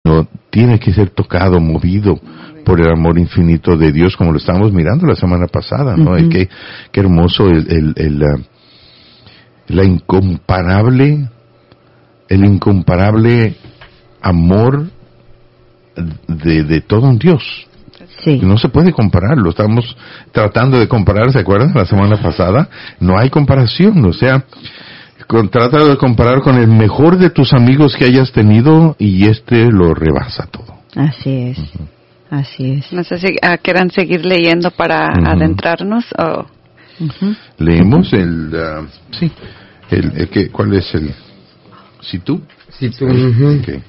no tiene que ser tocado, movido por el amor infinito de Dios, como lo estábamos mirando la semana pasada, ¿no? Uh-huh. Qué hermoso el incomparable amor de todo un Dios. Sí. No se puede comparar, lo estamos tratando de comparar, ¿se acuerdan? La semana pasada, no hay comparación, o sea, trata de comparar con el mejor de tus amigos que hayas tenido y lo rebasa todo. Así es, uh-huh. Así es. No sé si quieran seguir leyendo para adentrarnos o... Uh-huh. Leemos ¿cuál es el? ¿Si tú? Uh-huh. Okay.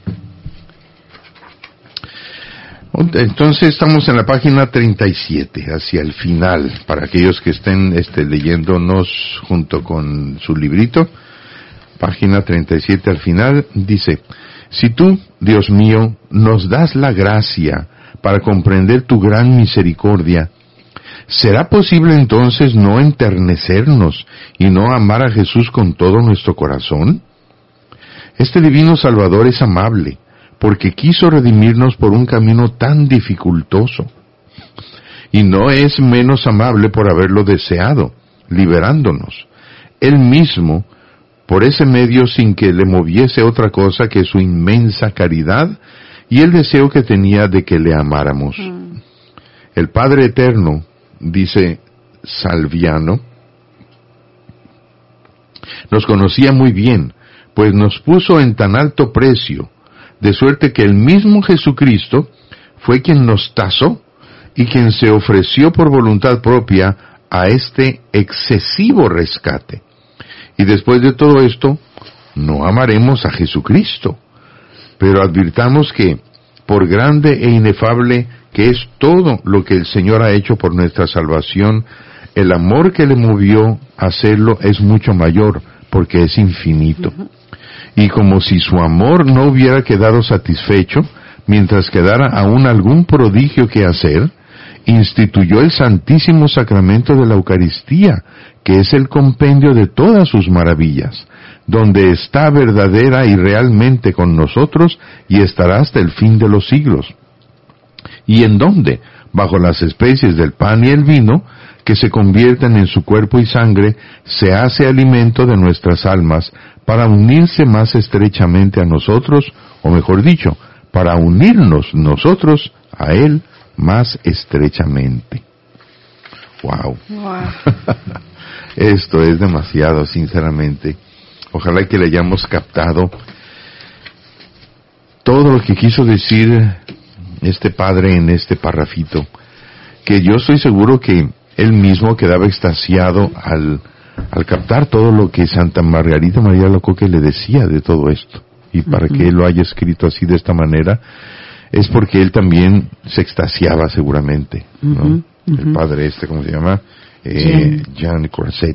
Entonces estamos en la página 37, hacia el final, para aquellos que estén leyéndonos junto con su librito. Página 37 al final dice: si tú, Dios mío, nos das la gracia para comprender tu gran misericordia, ¿será posible entonces no enternecernos y no amar a Jesús con todo nuestro corazón? Este divino Salvador es amable, porque quiso redimirnos por un camino tan dificultoso. Y no es menos amable por haberlo deseado, liberándonos. Él mismo, por ese medio, sin que le moviese otra cosa que su inmensa caridad y el deseo que tenía de que le amáramos. El Padre Eterno, dice Salviano, nos conocía muy bien, pues nos puso en tan alto precio, de suerte que el mismo Jesucristo fue quien nos tasó y quien se ofreció por voluntad propia a este excesivo rescate. Y después de todo esto, no amaremos a Jesucristo, pero advirtamos que, por grande e inefable que es todo lo que el Señor ha hecho por nuestra salvación, el amor que le movió a hacerlo es mucho mayor, porque es infinito. Y como si su amor no hubiera quedado satisfecho, mientras quedara aún algún prodigio que hacer, instituyó el Santísimo Sacramento de la Eucaristía, que es el compendio de todas sus maravillas, donde está verdadera y realmente con nosotros y estará hasta el fin de los siglos. ¿Y en dónde? Bajo las especies del pan y el vino, que se convierten en su cuerpo y sangre, se hace alimento de nuestras almas, para unirse más estrechamente a nosotros, o mejor dicho, para unirnos nosotros a Él más estrechamente. ¡Wow! Esto es demasiado, sinceramente. Ojalá que le hayamos captado todo lo que quiso decir este padre en este parrafito, que yo estoy seguro que él mismo quedaba extasiado al captar todo lo que Santa Margarita María Alacoque le decía de todo esto. Y para que él lo haya escrito así de esta manera, es porque él también se extasiaba seguramente, ¿no? El padre ¿cómo se llama? Jean Croisset.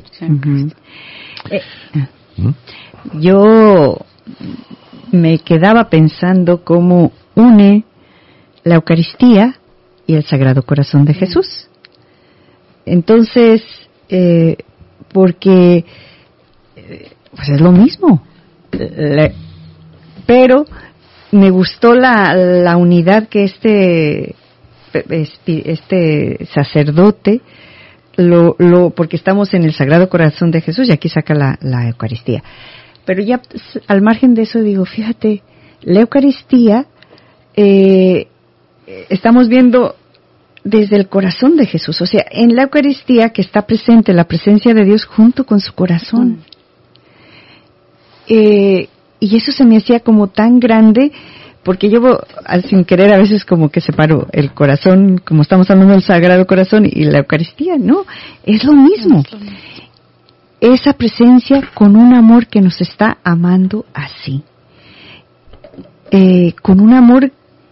Yo me quedaba pensando cómo une la Eucaristía y el Sagrado Corazón de Jesús. Entonces, porque pues es lo mismo, pero me gustó la unidad que este sacerdote porque estamos en el Sagrado Corazón de Jesús y aquí saca la Eucaristía. Pero ya al margen de eso digo, fíjate, la Eucaristía estamos viendo desde el corazón de Jesús, o sea, en la Eucaristía que está presente la presencia de Dios junto con su corazón. Y eso se me hacía como tan grande, porque yo sin querer a veces como que separo el corazón, como estamos hablando del Sagrado Corazón y la Eucaristía, no, es lo mismo. Esa presencia con un amor que nos está amando así, con un amor,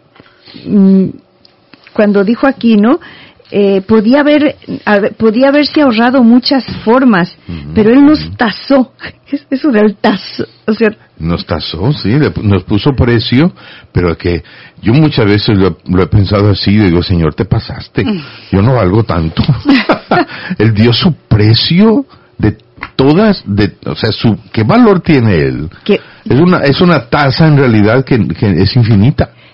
cuando dijo aquí, ¿no? Podía haberse ahorrado muchas formas, pero él nos tasó, eso del tazo, o sea, nos tasó, sí, nos puso precio, pero que yo muchas veces lo he pensado así, digo, Señor, te pasaste, yo no valgo tanto. Él dio su precio de todas, o sea, ¿qué valor tiene él? Es una tasa en realidad que es infinita.